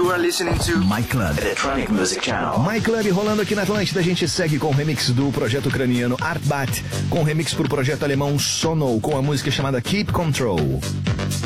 You are listening to My Club Electronic Music Channel. My Club rolando aqui na Atlântida. A gente segue com o remix do projeto ucraniano Artbat, com remix pro projeto alemão Sono, com a música chamada Keep Control.